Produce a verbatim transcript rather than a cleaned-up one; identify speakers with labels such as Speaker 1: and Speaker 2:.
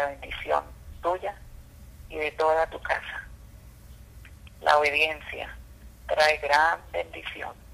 Speaker 1: la bendición tuya y de toda tu casa. La obediencia trae gran bendición.